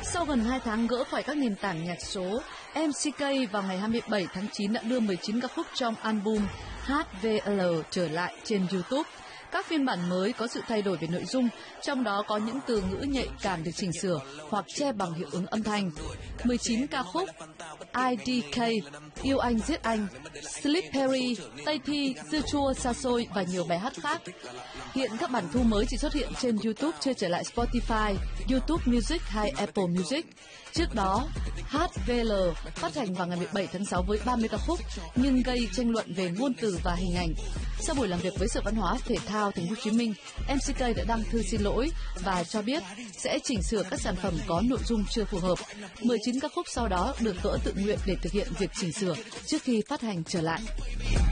Sau gần 2 tháng gỡ khỏi các nền tảng nhạc số, MCK vào ngày 27 tháng 9 đã đưa 19 ca khúc trong album HVL trở lại trên YouTube. Các phiên bản mới có sự thay đổi về nội dung, trong đó có những từ ngữ nhạy cảm được chỉnh sửa hoặc che bằng hiệu ứng âm thanh. 19 ca khúc IDK, Yêu Anh Giết Anh, Slippery, Tây Thi, Dưa Chua Xa Xôi và nhiều bài hát khác. Hiện các bản thu mới chỉ xuất hiện trên YouTube, chưa trở lại Spotify, YouTube Music hay Apple Music. Trước đó, HVL phát hành vào ngày 17 tháng 6 với 30 ca khúc nhưng gây tranh luận về ngôn từ và hình ảnh. Sau buổi làm việc với Sở Văn hóa Thể thao Thành phố Hồ Chí Minh, MCK đã đăng thư xin lỗi và cho biết sẽ chỉnh sửa các sản phẩm có nội dung chưa phù hợp. 19 ca khúc sau đó được gỡ tự nguyện để thực hiện việc chỉnh sửa trước khi phát hành trở lại.